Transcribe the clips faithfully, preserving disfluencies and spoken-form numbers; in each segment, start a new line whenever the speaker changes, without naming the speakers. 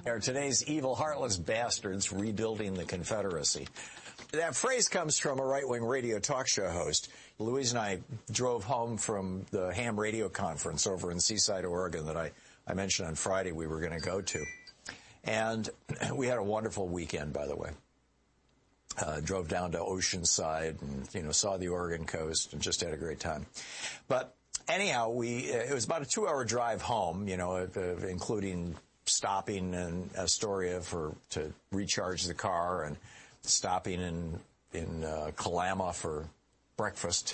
Are today's evil, heartless bastards rebuilding the Confederacy? That phrase comes from a right-wing radio talk show host. Louise and I drove home from the ham radio conference over in Seaside, Oregon that I, I mentioned on Friday we were going to go to. And we had a wonderful weekend, by the way. Uh, drove down to Oceanside and, you know, saw the Oregon coast and just had a great time. But anyhow, we, it was about a two-hour drive home, you know, uh, including stopping in Astoria for to recharge the car and stopping in in uh, Kalama for breakfast.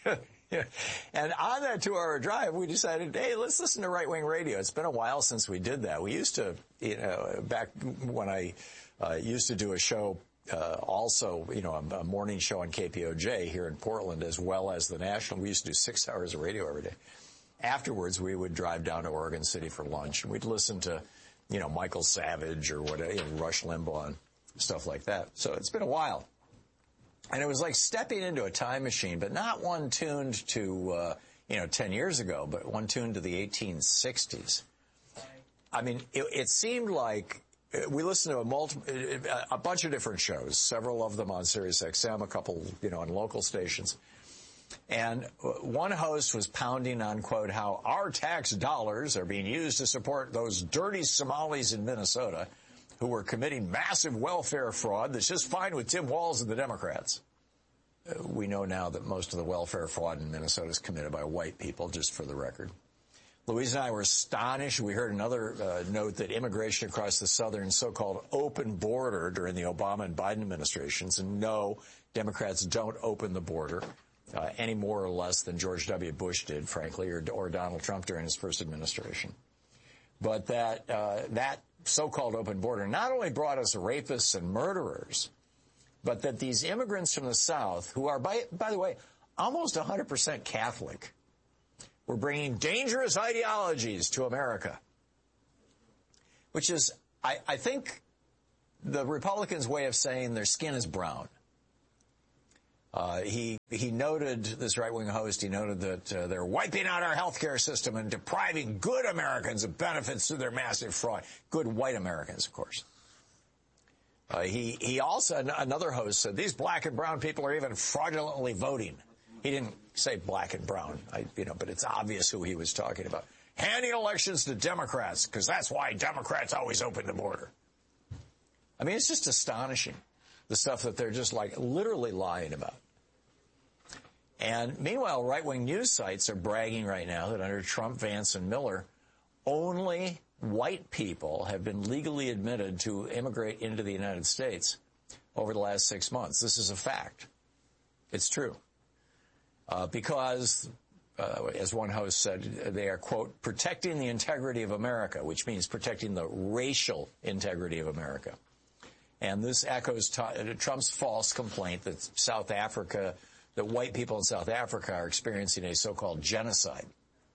And on that two-hour drive, we decided, hey, let's listen to right-wing radio. It's been a while since we did that. We used to, you know, back when I uh, used to do a show, uh, also, you know, a, a morning show on K P O J here in Portland, as well as the national. We used to do six hours of radio every day. Afterwards, we would drive down to Oregon City for lunch, and we'd listen to, you know, Michael Savage or whatever, you know, Rush Limbaugh and stuff like that. So it's been a while. And it was like stepping into a time machine, but not one tuned to, uh, you know, ten years ago, but one tuned to the eighteen sixties. I mean, it, it seemed like we listened to a multi, a bunch of different shows, several of them on Sirius X M, a couple, you know, on local stations. And one host was pounding on, quote, how our tax dollars are being used to support those dirty Somalis in Minnesota who were committing massive welfare fraud that's just fine with Tim Walz and the Democrats. Uh, we know now that most of the welfare fraud in Minnesota is committed by white people, just for the record. Louise and I were astonished. We heard another uh, note that immigration across the southern so-called open border during the Obama and Biden administrations, and no, Democrats don't open the border. Uh, any more or less than George W. Bush did, frankly, or, or Donald Trump during his first administration. But that uh, that so-called open border not only brought us rapists and murderers, but that these immigrants from the South, who are, by, by the way, almost one hundred percent Catholic, were bringing dangerous ideologies to America, which is, I, I think, the Republicans' way of saying their skin is brown. Uh, he he noted, this right-wing host, he noted that uh, they're wiping out our healthcare system and depriving good Americans of benefits through their massive fraud. Good white Americans, of course. Uh, he he also, another host said, these black and brown people are even fraudulently voting. He didn't say black and brown, I, you know, but it's obvious who he was talking about. Handing elections to Democrats, because that's why Democrats always open the border. I mean, it's just astonishing, the stuff that they're just like literally lying about. And meanwhile, right-wing news sites are bragging right now that under Trump, Vance, and Miller, only white people have been legally admitted to immigrate into the United States over the last six months. This is a fact. It's true. Uh, because, uh, as one host said, they are, quote, protecting the integrity of America, which means protecting the racial integrity of America. And this echoes t- Trump's false complaint that South Africa, that white people in South Africa are experiencing a so-called genocide.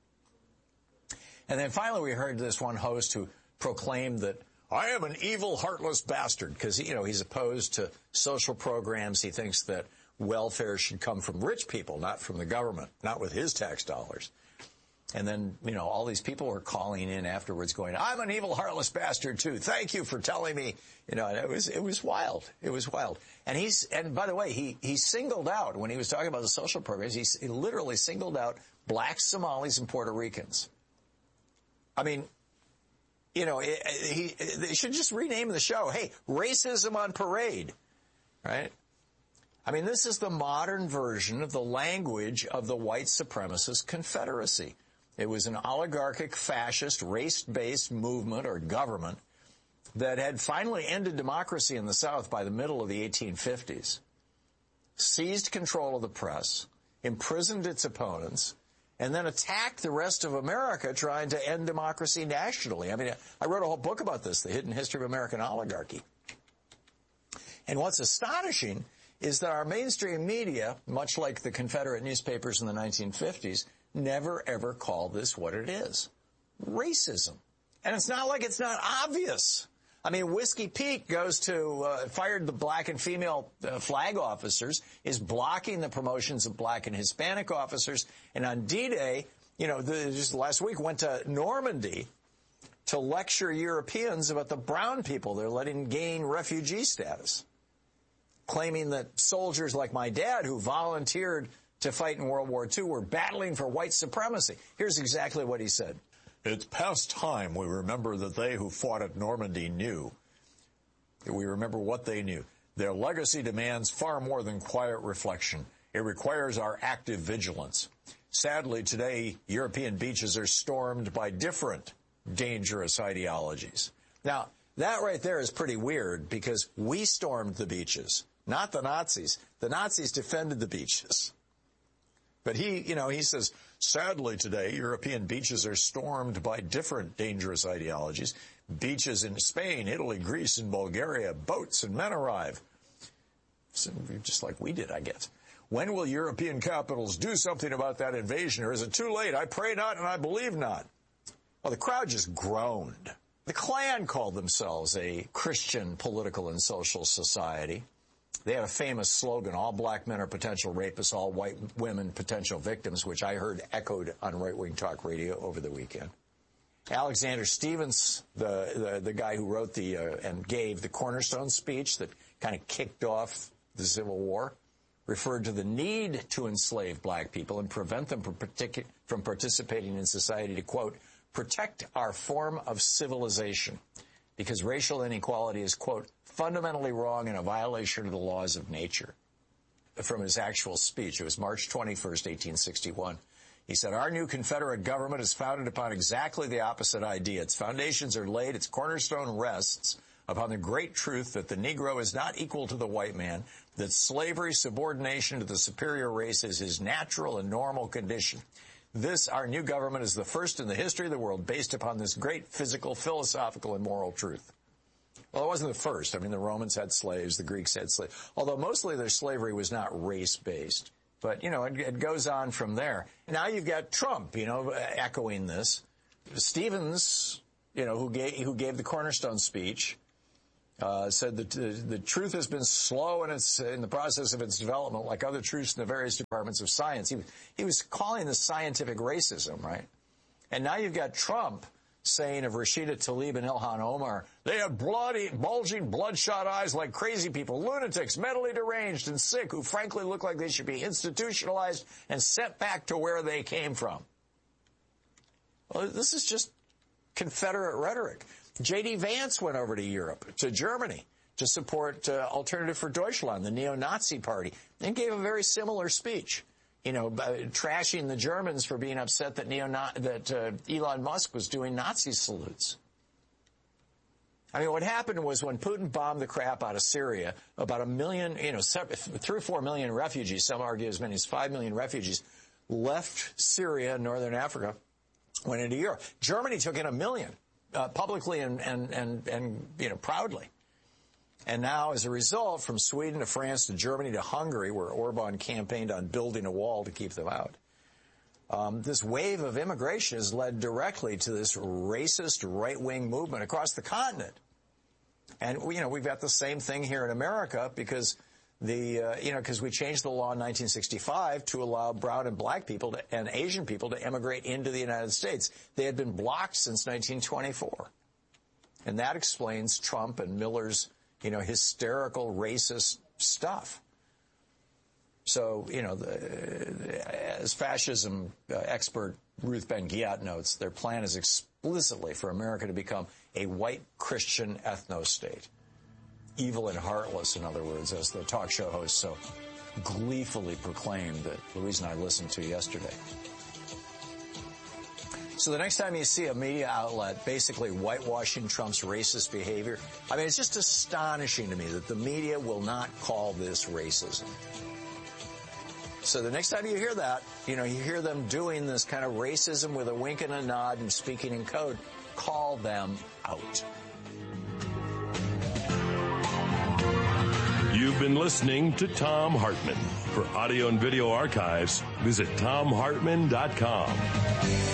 And then finally we heard this one host who proclaimed that I am an evil, heartless bastard, because, you know, he's opposed to social programs. He thinks that welfare should come from rich people, not from the government, not with his tax dollars. And then, you know, all these people were calling in afterwards going, I'm an evil, heartless bastard, too. Thank you for telling me. You know, and it was, it was wild. It was wild. And he's, and by the way, he, he singled out, when he was talking about the social programs, he, he literally singled out black Somalis and Puerto Ricans. I mean, you know, it, he, they should just rename the show. Hey, Racism on Parade, right? I mean, this is the modern version of the language of the white supremacist Confederacy. It was an oligarchic, fascist, race-based movement or government that had finally ended democracy in the South by the middle of the eighteen fifties, seized control of the press, imprisoned its opponents, and then attacked the rest of America trying to end democracy nationally. I mean, I wrote a whole book about this, The Hidden History of American Oligarchy. And what's astonishing is that our mainstream media, much like the Confederate newspapers in the nineteen fifties, never, ever called this what it is. Racism. And it's not like it's not obvious. I mean, Whiskey Pete goes to, uh, fired the black and female uh, flag officers, is blocking the promotions of black and Hispanic officers, and on D-Day, you know, the, just last week went to Normandy to lecture Europeans about the brown people they're letting gain refugee status, claiming that soldiers like my dad who volunteered to fight in World War Two were battling for white supremacy. Here's exactly what he said.
It's past time we remember that they who fought at Normandy knew. We remember what they knew. Their legacy demands far more than quiet reflection. It requires our active vigilance. Sadly, today, European beaches are stormed by different dangerous ideologies. Now, that right there is pretty weird because we stormed the beaches, not the Nazis. The Nazis defended the beaches. But he, you know, he says, sadly today, European beaches are stormed by different dangerous ideologies. Beaches in Spain, Italy, Greece, and Bulgaria, boats and men arrive. So, just like we did, I guess. When will European capitals do something about that invasion, or is it too late? I pray not, and I believe not. Well, the crowd just groaned. The Klan called themselves a Christian political and social society. They had a famous slogan, all black men are potential rapists, all white women potential victims, which I heard echoed on right-wing talk radio over the weekend. Alexander Stevens, the, the, the guy who wrote the uh, and gave the Cornerstone speech that kind of kicked off the Civil War, referred to the need to enslave black people and prevent them from, partic- from participating in society to, quote, protect our form of civilization, because racial inequality is, quote, fundamentally wrong and a violation of the laws of nature. From his actual speech, it was March twenty-first, eighteen sixty-one. He said, our new Confederate government is founded upon exactly the opposite idea. Its foundations are laid, its cornerstone rests upon the great truth that the Negro is not equal to the white man, that slavery, subordination to the superior race is his natural and normal condition. This, our new government, is the first in the history of the world based upon this great physical, philosophical, and moral truth. Well, it wasn't the first. I mean, the Romans had slaves, the Greeks had slaves, although mostly their slavery was not race-based. But, you know, it, it goes on from there. Now you've got Trump, you know, echoing this. Stevens, you know, who gave, who gave the Cornerstone speech, uh, said that uh, the truth has been slow in its in the process of its development, like other truths in the various departments of science. He, he was calling this scientific racism, right? And now you've got Trump saying of Rashida Tlaib and Ilhan Omar, they have bloody, bulging, bloodshot eyes like crazy people, lunatics, mentally deranged and sick, who frankly look like they should be institutionalized and sent back to where they came from. Well, this is just Confederate rhetoric. J D. Vance went over to Europe, to Germany, to support uh, Alternative for Deutschland, the neo-Nazi party, and gave a very similar speech. You know, uh, trashing the Germans for being upset that neo that uh, Elon Musk was doing Nazi salutes. I mean, what happened was when Putin bombed the crap out of Syria, about a million, you know, three or four million refugees, some argue as many as five million refugees, left Syria and northern Africa, went into Europe. Germany took in a million, uh, publicly and, and, and, and, you know, proudly. And now, as a result, from Sweden to France to Germany to Hungary, where Orban campaigned on building a wall to keep them out, um, this wave of immigration has led directly to this racist right-wing movement across the continent. And, you know, we've got the same thing here in America because the, uh, you know, because we changed the law in nineteen sixty-five to allow brown and black people to, and Asian people to immigrate into the United States. They had been blocked since nineteen twenty-four. And that explains Trump and Miller's, you know, hysterical racist stuff. So, you know, the, as fascism uh, expert Ruth Ben-Ghiat notes, their plan is explicitly for America to become a white Christian ethno-state. Evil and heartless, in other words, as the talk show host so gleefully proclaimed that Louise and I listened to yesterday. So the next time you see a media outlet basically whitewashing Trump's racist behavior, I mean, it's just astonishing to me that the media will not call this racism. So the next time you hear that, you know, you hear them doing this kind of racism with a wink and a nod and speaking in code, call them out.
You've been listening to Thom Hartmann. For audio and video archives, visit thom hartmann dot com.